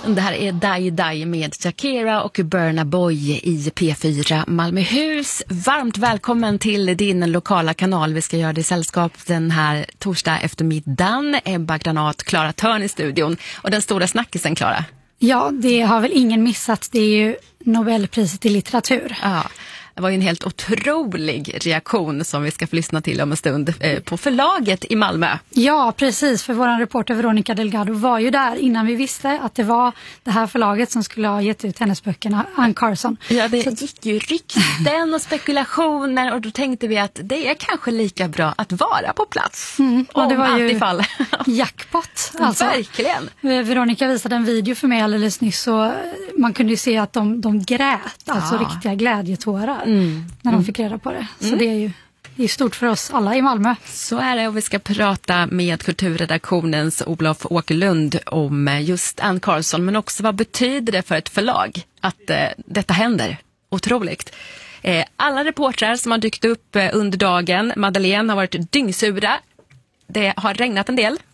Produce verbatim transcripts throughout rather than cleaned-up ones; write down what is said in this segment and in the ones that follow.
Det här är Die Die med Shakira och Burna Boy i P fyra Malmöhus. Varmt välkommen till din lokala kanal. Vi ska göra det i sällskap den här torsdag eftermiddagen. Ebba Granat, Klara Törn i studion. Och den stora snackisen, Klara. Ja, det har väl ingen missat. Det är ju Nobelpriset i litteratur. Ja. Det var ju en helt otrolig reaktion som vi ska få lyssna till om en stund eh, på förlaget i Malmö. Ja, precis. För vår reporter Veronica Delgado var ju där innan vi visste att det var det här förlaget som skulle ha gett ut hennes böckerna, Anne Carson. Ja, det Så... gick ju rykten och spekulationer och då tänkte vi att det är kanske lika bra att vara på plats. Mm, och det var ju ifall. jackpot. Alltså, verkligen. Veronica visade en video för mig alldeles nyss och man kunde ju se att de, de grät, alltså ja. riktiga glädjetårar. Mm. När de mm. fick reda på det. Så mm. det är ju det är stort för oss alla i Malmö. Så är det, och vi ska prata med kulturredaktionens Olof Åkerlund om just Anne Carson. Men också vad betyder det för ett förlag att eh, detta händer? Otroligt. Eh, alla reportrar som har dykt upp eh, under dagen. Madeleine har varit dyngsura. Det har regnat en del.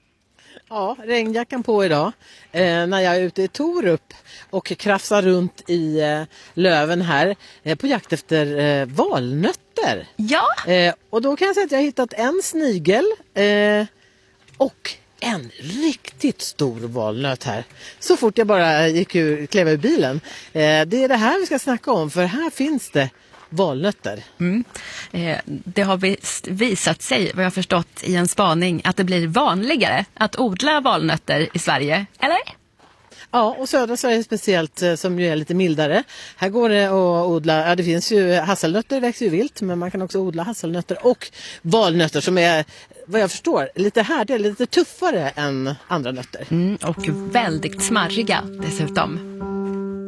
Ja, regnjackan på idag eh, när jag är ute i Torup och krafsar runt i eh, löven här eh, på jakt efter eh, valnötter. Ja. Eh, och då kan jag säga att jag har hittat en snigel eh, och en riktigt stor valnöt här. Så fort jag bara gick ur, klev ur bilen. Eh, det är det här vi ska snacka om, för här finns det valnötter. Mm. Eh, det har vis- visat sig, vad jag har förstått i en spaning, att det blir vanligare att odla valnötter i Sverige, eller? Ja, och södra Sverige speciellt, som ju är lite mildare. Här går det att odla, ja det finns ju hasselnötter, växer ju vilt, men man kan också odla hasselnötter och valnötter som är, vad jag förstår, lite härdigare, lite tuffare än andra nötter. Mm, och väldigt smarriga dessutom.